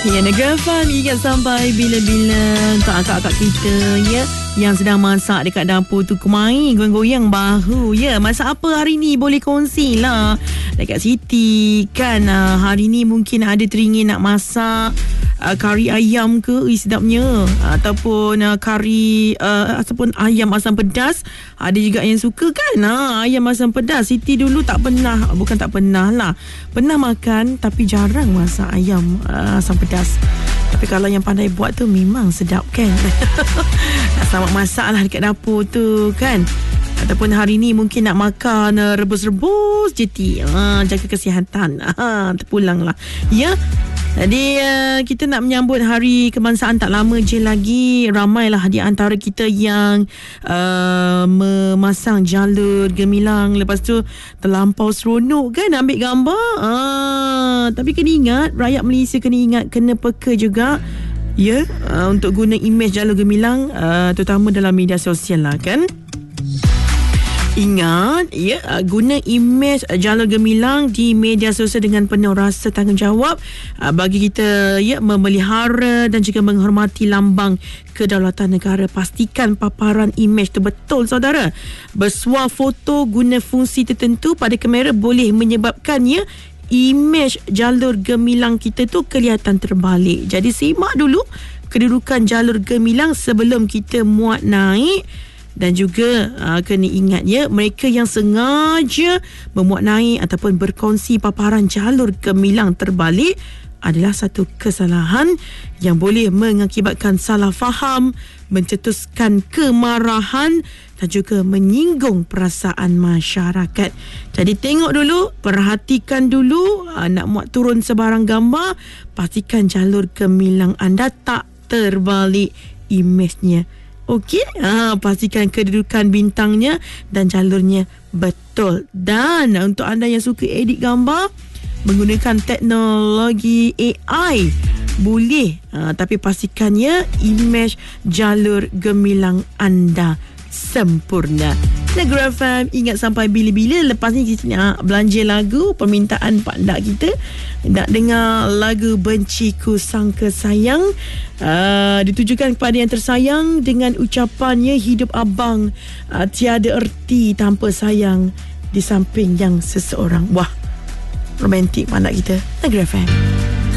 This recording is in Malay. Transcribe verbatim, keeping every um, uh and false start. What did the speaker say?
Ya, Negara F M ingat sampai bila-bila untuk akak-akak kita ya yang sedang masak dekat dapur tu kemain goyang-goyang bahu. Ya, masak apa hari ni boleh kongsi lah dekat Siti kan. Uh, hari ni mungkin ada teringin nak masak uh, kari ayam ke, ui, sedapnya, ataupun uh, kari uh, ataupun ayam asam pedas. Ada juga yang suka kan uh, ayam asam pedas. Siti dulu tak pernah, bukan tak pernah lah, pernah makan tapi jarang masak ayam uh, asam pedas. Tapi kalau yang pandai buat tu memang sedap kan. Nak selamat masak lah dekat dapur tu kan. Ataupun hari ni mungkin nak makan uh, rebus-rebus je ti. Uh, jaga kesihatan. Uh, terpulang lah. Ya. Jadi uh, kita nak menyambut Hari Kebangsaan tak lama je lagi. Ramailah di antara kita yang uh, memasang jalur gemilang. Lepas tu terlampau seronok kan ambil gambar. Uh, tapi kena ingat, rakyat Malaysia kena ingat, kena peka juga. Ya, uh, untuk guna imej jalur gemilang uh, terutama dalam media sosial lah kan. Ingat, ya, guna imej jalur gemilang di media sosial dengan penuh rasa tanggungjawab uh, bagi kita ya memelihara dan juga menghormati lambang kedaulatan negara. Pastikan paparan imej tu betul saudara. Bersuah foto guna fungsi tertentu pada kamera boleh menyebabkan ya imej jalur gemilang kita tu kelihatan terbalik. Jadi simak dulu kedudukan jalur gemilang sebelum kita muat naik. Dan juga uh, kena ingat ya, mereka yang sengaja memuat naik ataupun berkongsi paparan jalur gemilang terbalik adalah satu kesalahan yang boleh mengakibatkan salah faham, mencetuskan kemarahan dan juga menyinggung perasaan masyarakat. Jadi tengok dulu, perhatikan dulu, uh, nak muat turun sebarang gambar, pastikan jalur gemilang anda tak terbalik imejnya. Okey, ha, pastikan kedudukan bintangnya dan jalurnya betul. Dan untuk anda yang suka edit gambar menggunakan teknologi A I, boleh, ha, tapi pastikannya imej jalur gemilang anda sempurna. Negara F M ingat sampai bila-bila. Lepas ni kita nak belanja lagu permintaan Pak Ndak kita. Nak dengar lagu Benciku Sangka Sayang, uh, ditujukan kepada yang tersayang dengan ucapannya, hidup abang uh, tiada erti tanpa sayang di samping yang seseorang. Wah, romantik Pak Ndak kita. Negara F M.